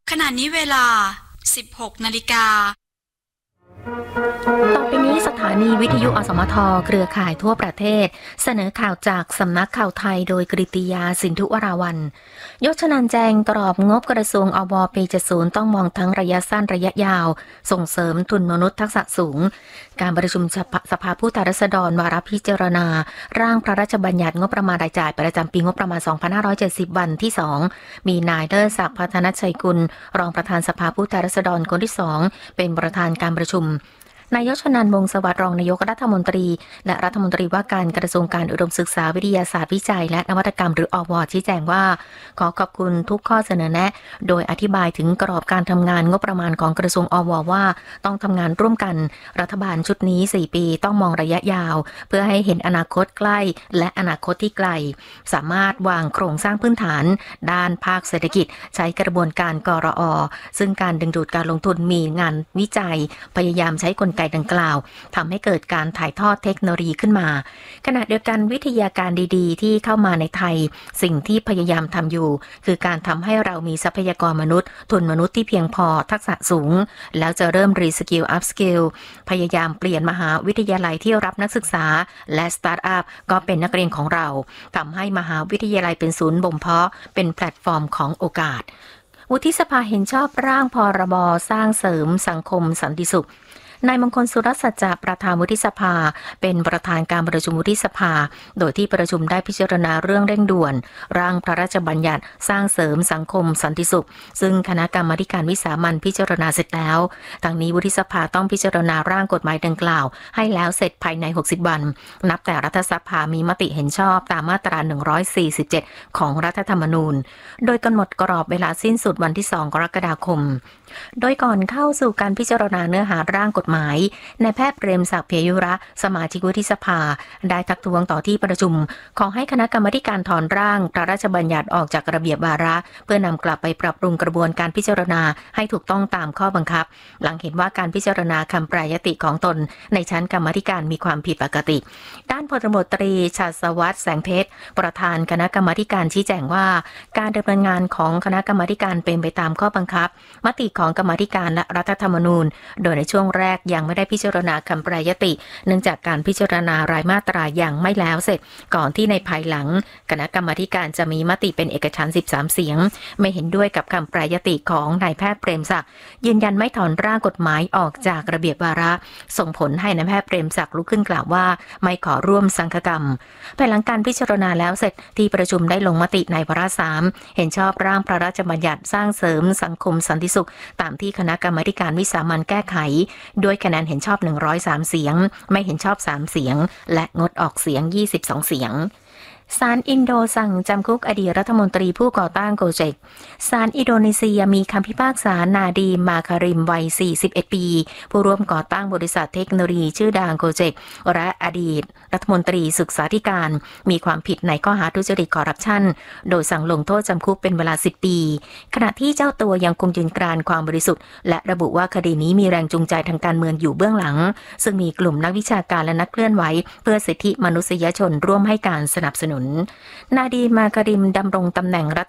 ขณะนี้เวลา 16 นาฬิกาต่อไปนี้สถานีวิทยุอสมทเครือข่ายทั่วประเทศเสนอข่าวจากสำนักข่าวไทยโดยกฤติยาสินธุวราวัลย์ยศนันท์แจงกรอบงบกระทรวงอวปี70ต้องมองทั้งระยะสั้นระยะยาวส่งเสริมทุนมนุษย์ทักษะสูงการประชุมสภาผู้แทนราษฎรวาระพิจารณาร่างพระราชบัญญัติงบประมาณรายจ่ายประจำปีงบประมาณ2570วันที่2มีนายเลิศศักดิ์พัฒนชัยกุลรองประธานสภาผู้แทนราษฎรคนที่2เป็นประธานการประชุมนายชนันท์ วงศ์สวัสดิ์รองนายกรัฐมนตรีและรัฐมนตรีว่าการกระทรวงการอุดมศึกษาวิทยาศาสตร์วิจัยและนวัตกรรมหรืออว.ชี้แจงว่าขอขอบคุณทุกข้อเสนอแนะโดยอธิบายถึงกรอบการทำงานงบประมาณของกระทรวงอว.ว่าต้องทำงานร่วมกันรัฐบาลชุดนี้4ปีต้องมองระยะยาวเพื่อให้เห็นอนาคตใกล้และอนาคตที่ไกลสามารถวางโครงสร้างพื้นฐานด้านภาคเศรษฐกิจใช้กระบวนการกรอ.ซึ่งการดึงดูดการลงทุนมีงานวิจัยพยายามใช้กลไกดังกล่าวทำให้เกิดการถ่ายทอดเทคโนโลยีขึ้นมาขณะเดียวกันวิทยาการดีๆที่เข้ามาในไทยสิ่งที่พยายามทำอยู่คือการทำให้เรามีทรัพยากรมนุษย์ทุนมนุษย์ที่เพียงพอทักษะสูงแล้วจะเริ่มรีสกิลอัพสกิลพยายามเปลี่ยนมหาวิทยาลัยที่รับนักศึกษาและสตาร์ทอัพก็เป็นนักเรียนของเราทำให้มหาวิทยาลัยเป็นศูนย์บ่มเพาะเป็นแพลตฟอร์มของโอกาสวุฒิสภาเห็นชอบร่างพรบสร้างเสริมสังคมสันติสุขนายมงคลสุรสัจจะประธานวุฒิสภาเป็นประธานการประชุมวุฒิสภาโดยที่ประชุมได้พิจารณาเรื่องเร่งด่วนร่างพระราชบัญญัติสร้างเสริมสังคมสันติสุขซึ่งคณะกรรมาการวิสามัญพิจารณาเสร็จแล้วทางนี้วุฒิสภาต้องพิจารณาร่างกฎหมายดังกล่าวให้แล้วเสร็จภายใน60วันนับแต่รัฐสภามีมติเห็นชอบตามมาตรา147ของรัฐธรรมนูญโดยกำหนดกรอบเวลาสิ้นสุดวันที่2กรกฎาคมโดยก่อนเข้าสู่การพิจารณาเนื้อหาร่างกฎหมายนายแพทย์เปรมศักดิ์เพียยุระสมาชิกวุฒิสภาได้ทักท้วงต่อที่ประชุมขอให้คณะกรรมาการถอนร่างพระราชบัญญัติออกจากระเบียบวาระเพื่อนำกลับไปปรับปรุงกระบวนการพิจารณาให้ถูกต้องตามข้อบังคับหลังเห็นว่าการพิจารณาคำแปรยติของตนในชั้นกรรมาการมีความผิดปกติด้านพลตำรวจตรีชาติวัฒน์แสงเพชรประธานคณะกรรมาการชี้แจงว่าการดำเนินงานของคณะกรรมาการเป็นไปตามข้อบังคับมติของกรรมาการและรัฐธรรมนูญโดยในช่วงแรกยังไม่ได้พิจารณาคำแปรยติเนื่องจากการพิจารณารายมาตราอย่างไม่แล้วเสร็จก่อนที่ในภายหลังคณะกรรมาการจะมีมติเป็นเอกฉันท์13เสียงไม่เห็นด้วยกับคำแปรยติของนายแพทย์เปรมศักดิ์ยืนยันไม่ถอนร่างกฎหมายออกจากระเบียบวาระส่งผลให้นายแพทย์เปรมศักดิ์ลุกขึ้นกล่าวว่าไม่ขอร่วมสังฆกรรมภายหลังการพิจารณาแล้วเสร็จที่ประชุมได้ลงมติในวาระ3เห็นชอบร่างพระราชบัญญัติสร้างเสริมสังคมสันติสุขตามที่คณะกรรมาการวิสามัญแก้ไขด้วยคะแนนเห็นชอบ103เสียงไม่เห็นชอบ3เสียงและงดออกเสียง22เสียงศาลอินโดสั่งจำคุกอดีตรัฐมนตรีผู้ก่อตั้งโกเจกศาลอินโดนีเซียมีคำพิพากษานาดีมาคาริมวัย41ปีผู้ร่วมก่อตั้งบริษัทเทคโนโลยีชื่อดังโกเจกและอดีตรัฐมนตรีศึกษาธิการมีความผิดในข้อหาทุจริตคอร์รัปชันโดยสั่งลงโทษจำคุกเป็นเวลา10ปีขณะที่เจ้าตัวยังคงยืนกรานความบริสุทธิ์และระบุว่าคดีนี้มีแรงจูงใจทางการเมืองอยู่เบื้องหลังซึ่งมีกลุ่มนักวิชาการและนักเคลื่อนไหวเพื่อสิทธิมนุษยชนร่วมให้การสนับสนุนนาดีมาคาริมดำรงตำแหน่งรั